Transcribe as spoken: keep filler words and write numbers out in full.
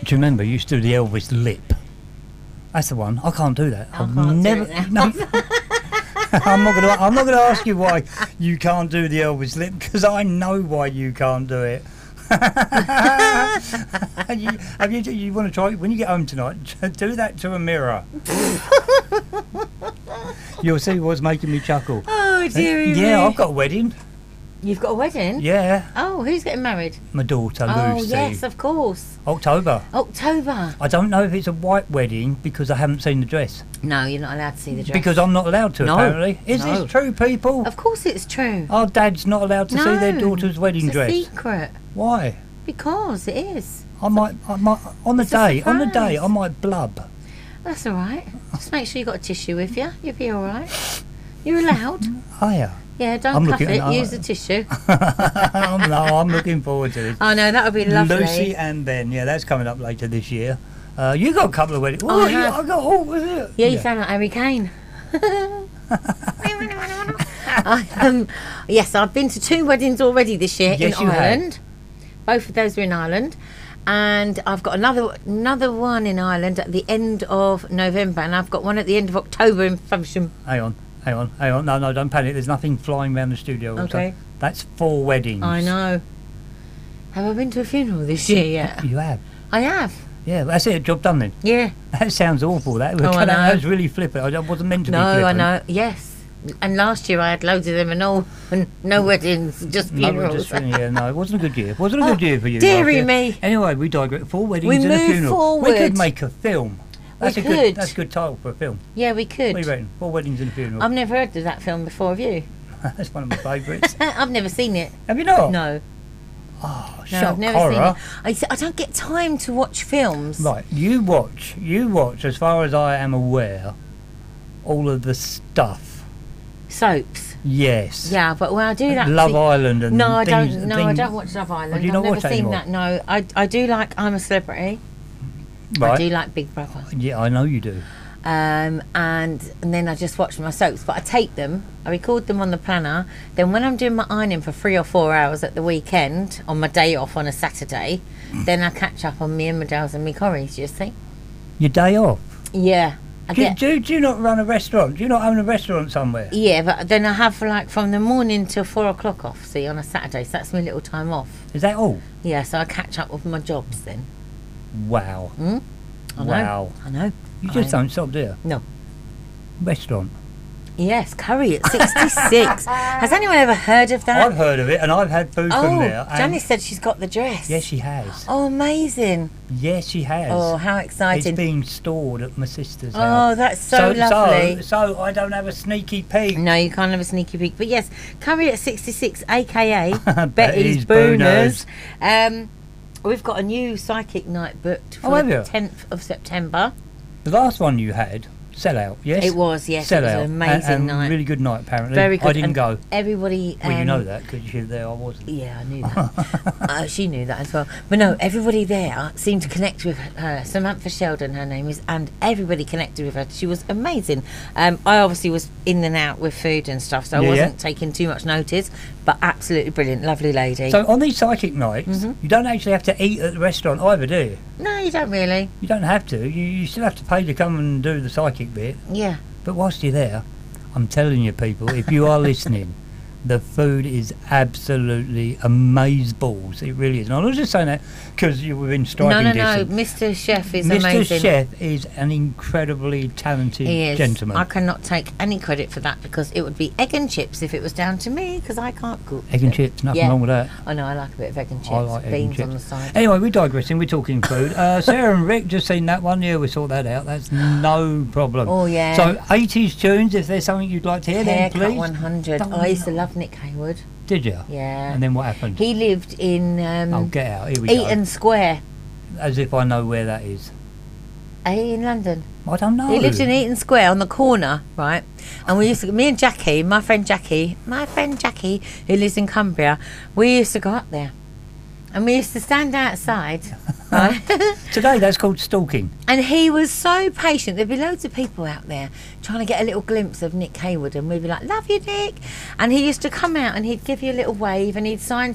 Do you remember you used to do the Elvis lip? That's the one. I can't do that. I I've can't never. do it No, I'm not gonna. I'm not gonna ask you why you can't do the Elvis lip because I know why you can't do it. you, have you? You want to try it when you get home tonight? Do that to a mirror. You'll see what's making me chuckle. Oh dearie me. Yeah, I've got a wedding. You've got a wedding? Yeah, Oh, who's getting married? my daughter Oh Lucy. yes, of course. October. October. I don't know if it's a white wedding because I haven't seen the dress. No, you're not allowed to see the dress. Because I'm not allowed to, No. apparently. Is No. this true, people? Of course it's true. Our dad's not allowed to see their No, daughter's wedding it's a dress. secret. Why? Because it is. I might, I might, on the It's a day, on the day, surprise. I might blub. That's all right. Just make sure you got a tissue with you. You'll be all right. You're allowed. Oh yeah. Yeah, don't I'm cuff looking- it. uh, Use the tissue. I'm, no, I'm looking forward to this. Oh no, that would be lovely. Lucy and Ben, yeah, that's coming up later this year. Uh, you got a couple of weddings. I Oh, you, have. I got. Oh, was it? Yeah, you sound like Harry Kane. I, um, yes, I've been to two weddings already this year Yes, in you have. Ireland. Both of those were in Ireland, and I've got another another one in Ireland at the end of November, and I've got one at the end of October in Faversham. Hang on, hang on, hang on. No, no, don't panic. There's nothing flying around the studio. Also. Okay. That's four weddings. I know. Have I been to a funeral this year yet? You have. I have. Yeah, that's it. Job done then. Yeah. That sounds awful. That, Oh, I that know. was really flippant. I wasn't meant to be No, flippant. I know. Yes. And last year I had loads of them and all, and no weddings, just No, funerals. just, yeah, no, it wasn't a good year. It wasn't a Oh, good year for you. dearie last year. me. Anyway, we digress. Four weddings We and a move funeral. We forward. could make a film. That's We a good. could. That's a good title for a film. Yeah, we What do you could. reckon? Four weddings and a funeral. I've never heard of that film before, have you? That's one of my favourites. I've never seen it. Have you not? No. Oh, No, shock I've never horror. seen it. I, s- I don't get time to watch films. Right, you watch. You watch. As far as I am aware, all of the stuff. Soaps. Yes. Yeah, but when I do that. Love see- Island and No, I things, don't. No, I things- don't watch Love Island. do you I've not never watch that seen anymore? that. No, I I do like I'm a Celebrity. Right. I do like Big Brother. Yeah, I know you do. Um, and and then I just watch my soaps. But I tape them. I record them on the planner. Then when I'm doing my ironing for three or four hours at the weekend on my day off on a Saturday, then I catch up on me and my Dales and me Corries. You see? Your day off. Yeah. I Do, get, do, do you not run a restaurant? Do you not own a restaurant somewhere? yeah, but then I have like from the morning till four o'clock off. See, on a Saturday, so that's my little time off. Is that all? Yeah, so I catch up with my jobs then. Wow. Mm? I know. Wow. I know. You just I- don't stop there. No. Restaurant. Yes, curry at sixty-six. Has anyone ever heard of that? I've heard of it and I've had food oh, from there. and- Janice said she's got the dress. Yes, she has. Oh, amazing. Yes, she has. Oh, how it's exciting. being stored at my sister's Oh, house. that's so, lovely. So, so I don't have a sneaky peek. No, you can't have a sneaky peek. But yes, curry at sixty-six, a k a. Betty's Betty's Booners. Booners. Um, we've got a new psychic night booked for Oh, have the you? tenth of September. The last one you had, Sellout, yes? It was, yes. Sellout. It was an amazing and, and night. really good night, apparently. Very good. I didn't and go. Everybody. Well, you um, know that because you were there, I wasn't. Yeah, I knew that. uh, she knew that as well. But no, everybody there seemed to connect with her. Samantha Sheldon, her name is, and everybody connected with her. She was amazing. Um, I obviously was in and out with food and stuff, so I Yeah, yeah. wasn't taking too much notice. But absolutely brilliant, lovely lady. So on these psychic nights, Mm-hmm. you don't actually have to eat at the restaurant either, do you? no, you don't really. You don't have to. You, you still have to pay to come and do the psychic bit. Yeah. But whilst you're there, I'm telling you, people, if you are listening, the food is absolutely amazeballs. It really is. And I was just saying that because you were in striking No, no, no. distance. Mister Chef is Mister amazing. Chef is an incredibly talented He is. gentleman. I cannot take any credit for that because it would be egg and chips if it was down to me because I can't cook. Egg and chips, nothing Yeah. wrong with that. I know, I like a bit of egg and chips. I like egg and beans chips. on the side. Anyway, we're digressing. We're talking food. Uh, Sarah and Rick just seen that one. Yeah, we sort that out. That's no problem. Oh, yeah. So eighties tunes. If there's something you'd like to hear, then Haircut please. one hundred. Don't I used to know. love Nick Hayward. Did you? Yeah. And then what happened? He lived in um, Oh, get out. Here we Eaton Square, go. As if I know where that is. eh, in London. I don't know. He lived in Eaton Square on the corner, right? And we used to, me and Jackie, my friend Jackie, my friend Jackie, who lives in Cumbria, we used to go up there. And we used to stand outside, right? Today that's called stalking. And he was so patient. There'd be loads of people out there trying to get a little glimpse of Nick Hayward, and we'd be like, "Love you, Nick." And he used to come out and he'd give you a little wave, and he'd sign